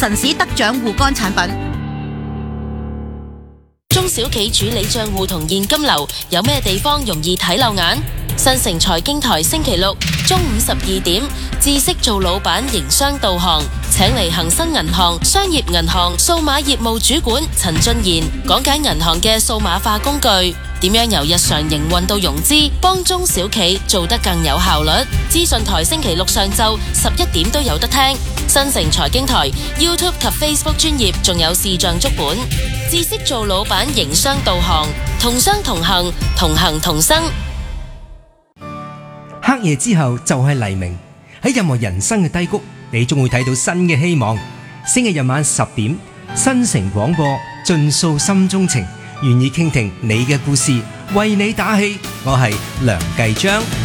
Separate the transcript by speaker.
Speaker 1: 神使得獎護肝產品。
Speaker 2: 中小企處理賬戶同現金流有咩地方容易睇漏眼？新城財經台星期六中午12點，知識做老闆營商導航，請嚟恒生銀行商業銀行數碼業務主管陳俊賢講解銀行嘅數碼化工具，點樣由日常營運到融資，幫中小企做得更有效率。資訊台星期六上晝11點都有得聽。新城財經台 YouTube 及 Facebook 專頁仲有視像足本。知識做老闆營商導航，同商同行，同行同生。
Speaker 3: 黑夜之後就係黎明，喺任何人生嘅低谷，你終會睇到新嘅希望。星期日晚10點，新城廣播盡訴心中情，願意傾聽你嘅故事，為你打氣。我係梁繼章。